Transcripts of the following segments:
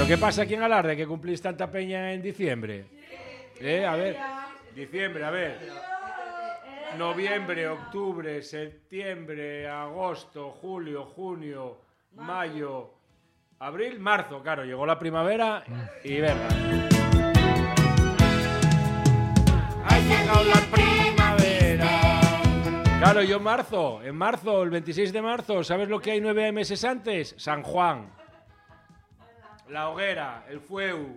¿Pero qué pasa aquí en Alarde que cumplís tanta peña en diciembre? A ver, diciembre, a ver. Noviembre, octubre, septiembre, agosto, julio, junio, mayo, abril, marzo. Claro, llegó la primavera y verga. Ha llegado la primavera. Claro, yo en marzo, el 26 de marzo, ¿sabes lo que hay 9 meses antes? San Juan. La hoguera, el fueu.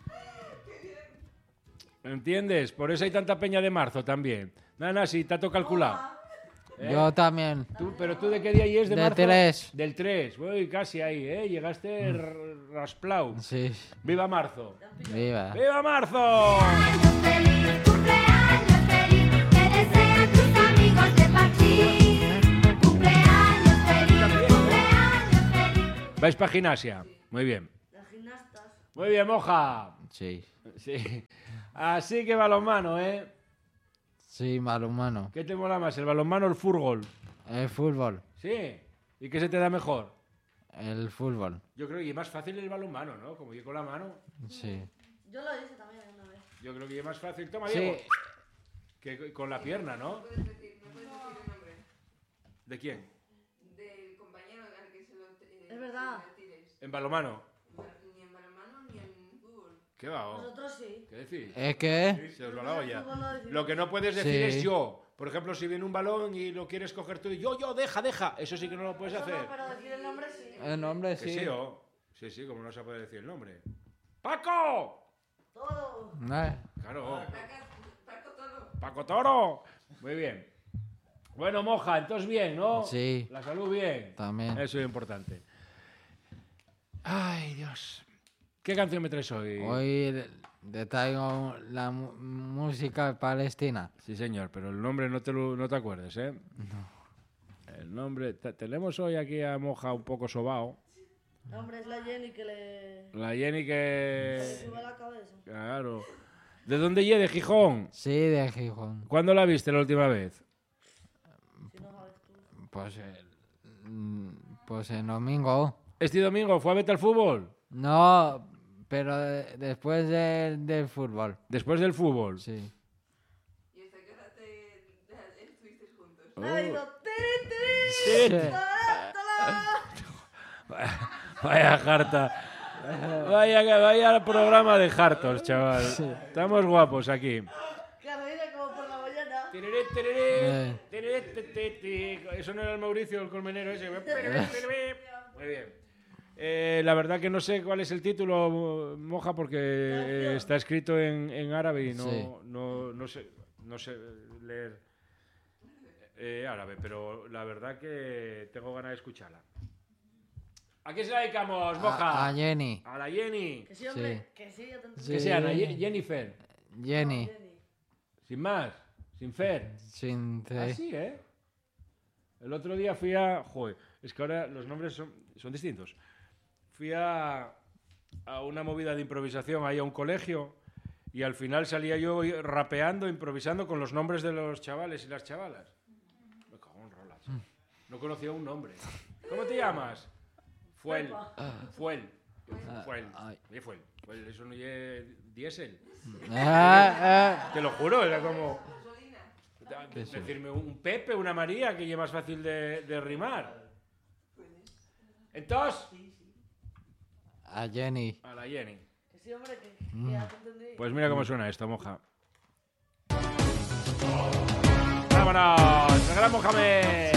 ¿Entiendes? Por eso hay tanta peña de marzo también. Nada, sí, te ha calculado. Yo también. ¿Pero tú de qué día es de marzo? Del 3. Del 3. Uy, casi ahí, ¿eh? Llegaste rasplau. Sí. ¡Viva marzo! Viva. ¡Viva marzo! Cumpleaños feliz, te desean tus amigos de Parchís. Cumpleaños feliz. ¿Vais para gimnasia? Muy bien. Las gimnastas. Muy bien, Moja. Sí. Sí. Así que balonmano, ¿eh? Sí, balonmano. ¿Qué te mola más, el balonmano o el fútbol? El fútbol. Sí. ¿Y qué se te da mejor? El fútbol. Yo creo que es más fácil el balonmano, ¿no? Como yo con la mano. Sí. Yo lo hice también una vez. Yo creo que es más fácil. Toma, Sí. Diego. Que con la pierna, ¿no? ¿Me puedes decir el nombre? ¿De quién? Del compañero al que se lo Es verdad. tires. En balonmano. Ni en balonmano ni en fútbol. ¿Qué va? Nosotros sí. ¿Qué decís? ¿Es que? Se os va la olla. Fútbol no decimos. Lo que no puedes decir Sí. es yo. Por ejemplo, si viene un balón y lo quieres coger tú y yo, deja. Eso sí que no lo puedes Eso hacer. no, pero decir el nombre sí. El nombre Que sí. sí, ¿o? Sí, como no se puede decir el nombre. ¡Paco! Todo. Claro. Paco todo. ¡Paco Toro! Muy bien. Bueno, Moja, entonces bien, ¿no? Sí. La salud bien. También. Eso es importante. Ay, Dios. ¿Qué canción me traes hoy? Hoy te traigo la música palestina. Sí, señor, pero el nombre no te acuerdes, ¿eh? No. El nombre... Tenemos hoy aquí a Moja un poco sobao. Hombre, es la Jenny que le La Jenny que... sube la cabeza. Claro. ¿De dónde llegue, de Gijón? Sí, de Gijón. ¿Cuándo la viste la última vez? Si no sabes tú. Pues el domingo. ¿Este domingo fue a verte al fútbol? No, pero después del fútbol. Después del fútbol. Sí. ¿Y hasta qué hora estuvisteis juntos? Ha ido tiri, Sí. tiri, tala. Vaya jarta. Vaya programa de hartos, chaval. Estamos guapos aquí. Claro, viene como por la mañana. Eso no era el Mauricio, el colmenero ese. Muy bien. La verdad que no sé cuál es el título, Moja, porque está escrito en árabe y Sí. no sé leer árabe, pero la verdad que tengo ganas de escucharla. ¿A qué se la dedicamos, Moja? A Jenny. A la Jenny. Que sí, hombre. Sí. Que sí, yo te Sí. Que sea Ana Jennifer. Jenny. Sin más. Sin Fer. Sin C. Así, ¿eh? El otro día fui a... Joder, es que ahora los nombres son distintos. Fui a una movida de improvisación ahí a un colegio y al final salía yo rapeando, improvisando con los nombres de los chavales y las chavalas. Me cago en rolas. No conocía un nombre. ¿Cómo te llamas? Fuel. Fuel. Ay. Oye, Fuel. Eso no es diésel. Ah, Te lo juro, era como... ¿Qué sí? Decirme un Pepe, una María, que ya es más fácil de rimar. Entonces, a Jenny. a la Jenny. Que sí, hombre, que ya te entendí. Pues mira cómo suena esto, Moja. ¡Vámonos! ¡El gran Mohamed!